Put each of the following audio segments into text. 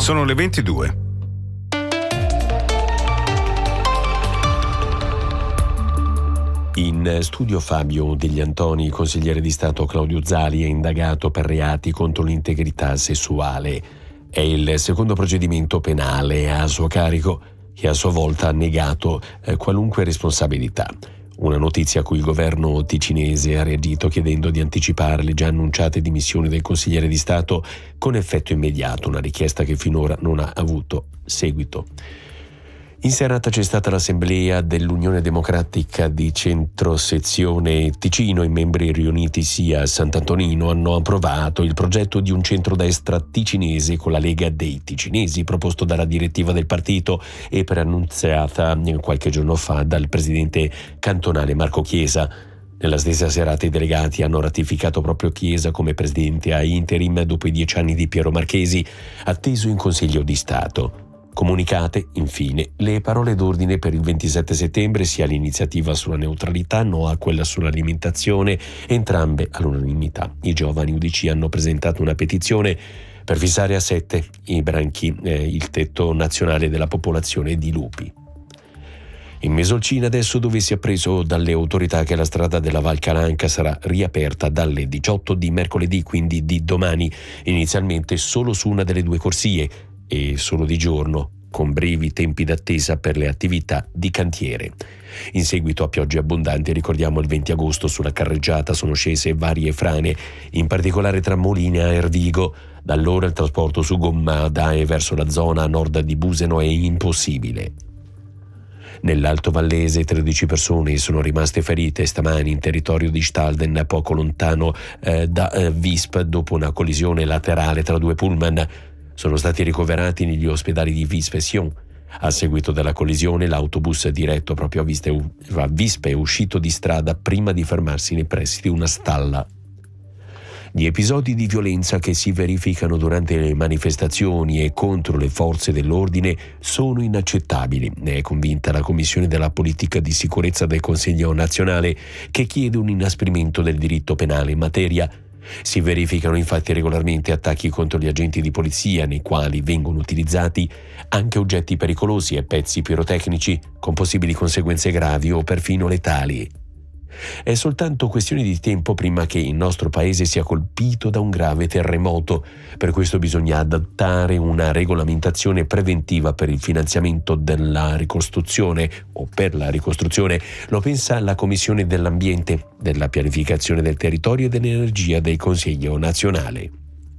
Sono le 22. In studio Fabio Degli Antoni, consigliere di Stato Claudio Zali è indagato per reati contro l'integrità sessuale. È il secondo procedimento penale a suo carico che a sua volta ha negato qualunque responsabilità. Una notizia a cui il governo ticinese ha reagito chiedendo di anticipare le già annunciate dimissioni del consigliere di Stato con effetto immediato, una richiesta che finora non ha avuto seguito. In serata c'è stata l'assemblea dell'Unione Democratica di Centro Sezione Ticino. I membri riunitisi a Sant'Antonino hanno approvato il progetto di un centrodestra ticinese con la Lega dei Ticinesi, proposto dalla direttiva del partito e preannunziata qualche giorno fa dal presidente cantonale Marco Chiesa. Nella stessa serata i delegati hanno ratificato proprio Chiesa come presidente a interim dopo i 10 anni di Piero Marchesi, atteso in Consiglio di Stato. Comunicate, infine, le parole d'ordine per il 27 settembre, sia l'iniziativa sulla neutralità, no a quella sull'alimentazione, entrambe all'unanimità. I giovani UDC hanno presentato una petizione per fissare a 7 i branchi il tetto nazionale della popolazione di lupi. In Mesolcina adesso, dove si è appreso dalle autorità che la strada della Val Calanca sarà riaperta dalle 18 di mercoledì, quindi di domani, inizialmente solo su una delle 2 corsie, e solo di giorno, con brevi tempi d'attesa per le attività di cantiere. In seguito a piogge abbondanti, ricordiamo il 20 agosto sulla carreggiata sono scese varie frane, in particolare tra Molina e Ervigo. Da allora il trasporto su gomma da e verso la zona a nord di Buseno è impossibile. Nell'Alto Vallese 13 persone sono rimaste ferite stamani in territorio di Stalden, poco lontano da Visp, dopo una collisione laterale tra 2 pullman. Sono stati ricoverati negli ospedali di Visp e Sion. A seguito della collisione, l'autobus diretto proprio a Visp è uscito di strada prima di fermarsi nei pressi di una stalla. Gli episodi di violenza che si verificano durante le manifestazioni e contro le forze dell'ordine sono inaccettabili, ne è convinta la Commissione della Politica di Sicurezza del Consiglio nazionale, che chiede un inasprimento del diritto penale in materia. Si verificano infatti regolarmente attacchi contro gli agenti di polizia, nei quali vengono utilizzati anche oggetti pericolosi e pezzi pirotecnici con possibili conseguenze gravi o perfino letali. È soltanto questione di tempo prima che il nostro paese sia colpito da un grave terremoto. Per questo bisogna adottare una regolamentazione preventiva per il finanziamento della ricostruzione o per la ricostruzione. Lo pensa la Commissione dell'Ambiente, della Pianificazione del Territorio e dell'Energia del Consiglio nazionale.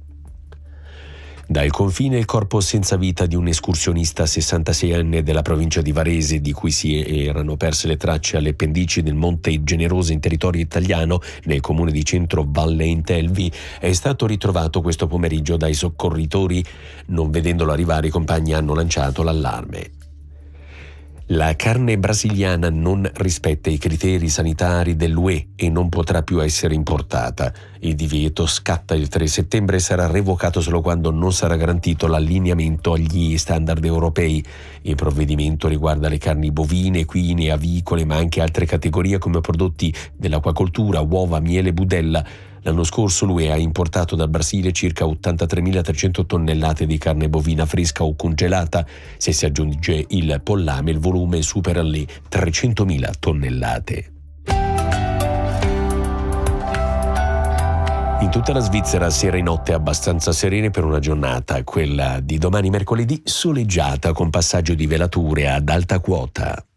Dal confine il corpo senza vita di un escursionista 66enne della provincia di Varese, di cui si erano perse le tracce alle pendici del Monte Generoso in territorio italiano, nel comune di Centro Valle Intelvi, è stato ritrovato questo pomeriggio dai soccorritori. Non vedendolo arrivare, i compagni hanno lanciato l'allarme. La carne brasiliana non rispetta i criteri sanitari dell'UE e non potrà più essere importata. Il divieto scatta il 3 settembre e sarà revocato solo quando non sarà garantito l'allineamento agli standard europei. Il provvedimento riguarda le carni bovine, equine, avicole, ma anche altre categorie come prodotti dell'acquacoltura, uova, miele e budella. L'anno scorso l'UE ha importato dal Brasile circa 83.300 tonnellate di carne bovina fresca o congelata. Se si aggiunge il pollame, il volume supera le 300.000 tonnellate. In tutta la Svizzera sera e notte abbastanza serene per una giornata, quella di domani mercoledì soleggiata con passaggio di velature ad alta quota.